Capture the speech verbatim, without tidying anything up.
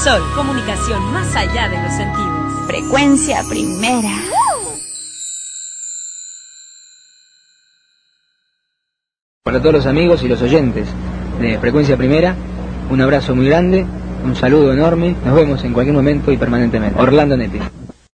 Sol, comunicación más allá de los sentidos. Frecuencia Primera. Para todos los amigos y los oyentes de Frecuencia Primera, un abrazo muy grande, un saludo enorme, nos vemos en cualquier momento y permanentemente. Orlando Netti.